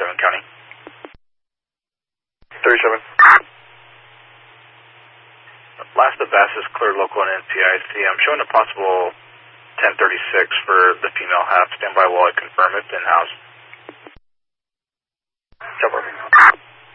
County. 37. Last of Bass is cleared local and NCIC. I'm showing a possible 1036 for the female half. Stand by while I confirm it in-house. Cover.